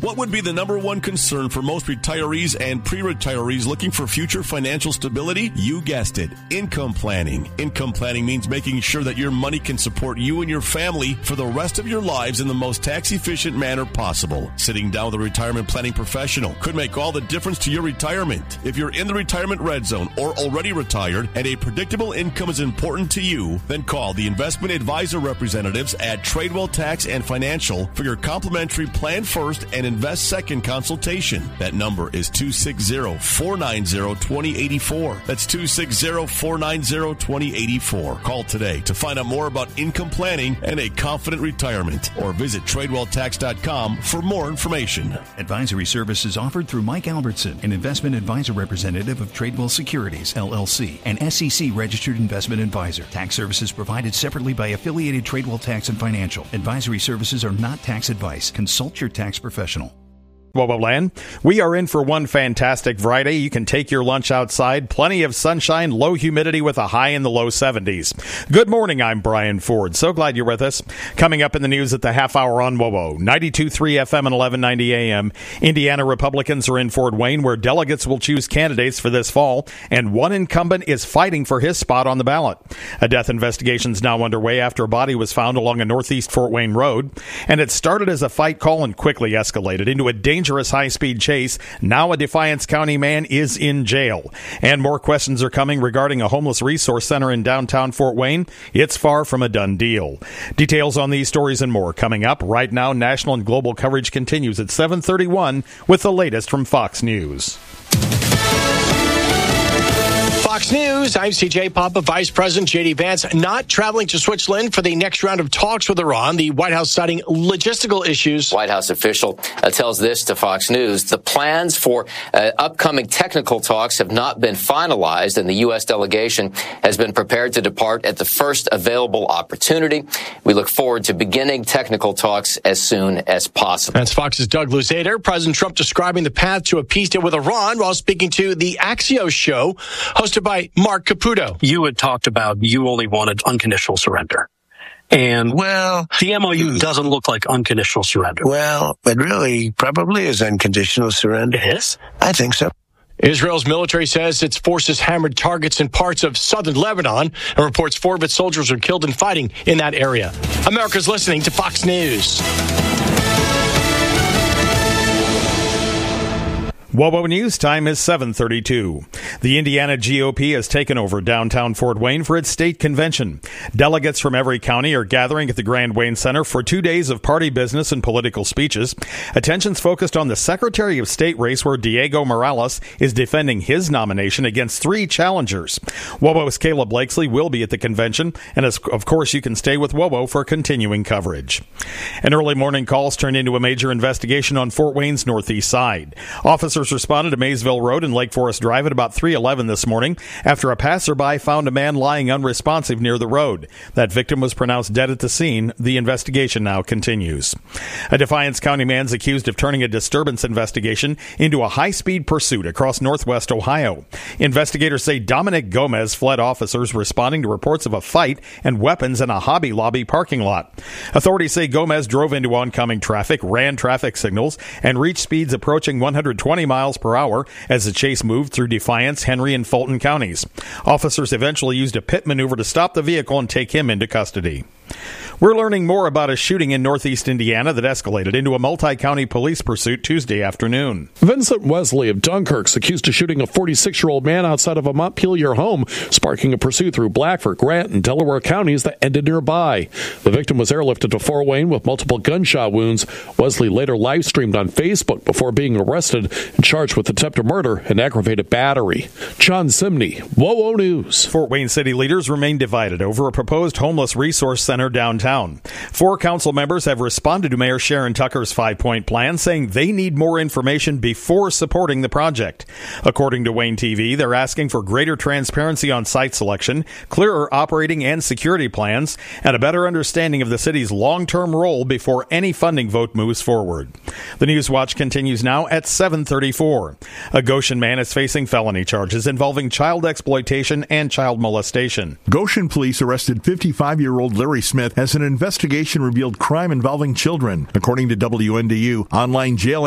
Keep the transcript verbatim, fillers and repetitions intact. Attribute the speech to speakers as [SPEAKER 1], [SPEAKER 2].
[SPEAKER 1] What would be the number one concern for most retirees and pre-retirees looking for future financial stability? You guessed it, income planning. Income planning means making sure that your money can support you and your family for the rest of your lives in the most tax-efficient manner possible. Sitting down with a retirement planning professional could make all the difference to your retirement. If you're in the retirement red zone or already retired and a predictable income is important to you, then call the investment advisor representatives at Tradewell Tax and Financial for your complimentary Plan First and Invest Second consultation. That number is two six zero, four nine zero, two zero eight four. That's two six zero, four nine zero, two zero eight four. Call today to find out more about income planning and a confident retirement, or visit tradewell tax dot com for more information.
[SPEAKER 2] Advisory services offered through Mike Albertson, an investment advisor representative of Tradewell Securities, L L C, an S E C registered investment advisor. Tax services provided separately by affiliated Tradewell Tax and Financial. Advisory services are not tax advice. Consult your tax professional.
[SPEAKER 3] Woboland. We are in for one fantastic Friday. You can take your lunch outside. Plenty of sunshine, low humidity with a high in the low seventies. Good morning. I'm Brian Ford. So glad you're with us. Coming up in the news at the half hour on Wobo, ninety-two point three F M and eleven ninety A M. Indiana Republicans are in Fort Wayne, where delegates will choose candidates for this fall, and one incumbent is fighting for his spot on the ballot. A death investigation is now underway after a body was found along a northeast Fort Wayne road, and it started as a fight call and quickly escalated into a dangerous high-speed chase. Now a Defiance County man is in jail. And more questions are coming regarding a homeless resource center in downtown Fort Wayne. It's far from a done deal. Details on these stories and more coming up. Right now, national and global coverage continues at seven thirty-one with the latest from Fox News.
[SPEAKER 4] Fox News, I'm C J Papa. Vice President J D Vance not traveling to Switzerland for the next round of talks with Iran. The White House citing logistical issues.
[SPEAKER 5] White House official uh, tells this to Fox News. The plans for uh, upcoming technical talks have not been finalized, and the U S delegation has been prepared to depart at the first available opportunity. We look forward to beginning technical talks as soon as possible.
[SPEAKER 4] That's Fox's Doug Luzader. President Trump describing the path to a peace deal with Iran while speaking to the Axios show, hosted by Mark Caputo.
[SPEAKER 6] You had talked about you only wanted unconditional surrender. And
[SPEAKER 7] well,
[SPEAKER 6] the M O U doesn't look like unconditional surrender.
[SPEAKER 7] Well, it really probably is unconditional surrender.
[SPEAKER 6] It is?
[SPEAKER 7] I think so.
[SPEAKER 4] Israel's military says its forces hammered targets in parts of southern Lebanon and reports four of its soldiers were killed in fighting in that area. America's listening to Fox News.
[SPEAKER 3] Wobo News time is seven thirty-two. The Indiana G O P has taken over downtown Fort Wayne for its state convention. Delegates from every county are gathering at the Grand Wayne Center for two days of party business and political speeches. Attention's focused on the Secretary of State race, where Diego Morales is defending his nomination against three challengers. Wobo's Caleb Blakesley will be at the convention, and as, of course, you can stay with Wobo for continuing coverage. An early morning calls turned into a major investigation on Fort Wayne's northeast side. Officers responded to Maysville Road and Lake Forest Drive at about three eleven this morning after a passerby found a man lying unresponsive near the road. That victim was pronounced dead at the scene. The investigation now continues. A Defiance County man's accused of turning a disturbance investigation into a high-speed pursuit across northwest Ohio. Investigators say Dominic Gomez fled officers responding to reports of a fight and weapons in a Hobby Lobby parking lot. Authorities say Gomez drove into oncoming traffic, ran traffic signals, and reached speeds approaching one hundred twenty miles per hour as the chase moved through Defiance, Henry, and Fulton counties. Officers eventually used a pit maneuver to stop the vehicle and take him into custody. We're learning more about a shooting in northeast Indiana that escalated into a multi-county police pursuit Tuesday afternoon.
[SPEAKER 8] Vincent Wesley of Dunkirk's accused of shooting a forty-six-year-old man outside of a Montpelier home, sparking a pursuit through Blackford, Grant, and Delaware counties that ended nearby. The victim was airlifted to Fort Wayne with multiple gunshot wounds. Wesley later live-streamed on Facebook before being arrested and charged with attempted murder and aggravated battery. John Simney, Wowo News.
[SPEAKER 3] Fort Wayne city leaders remain divided over a proposed homeless resource center downtown. Four council members have responded to Mayor Sharon Tucker's five-point plan, saying they need more information before supporting the project. According to Wayne T V, they're asking for greater transparency on site selection, clearer operating and security plans, and a better understanding of the city's long-term role before any funding vote moves forward. The News Watch continues now at seven thirty-four. A Goshen man is facing felony charges involving child exploitation and child molestation.
[SPEAKER 9] Goshen police arrested fifty-five-year-old Larry Smith as an investigation revealed crime involving children. According to W N D U, online jail